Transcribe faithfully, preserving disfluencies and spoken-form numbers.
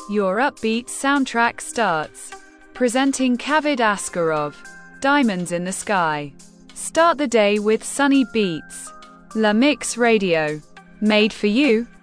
Your upbeat soundtrack starts. Presenting Kaved Askarov, Diamonds in the Sky. Start the day with sunny beats. La Mix Radio. Made for you.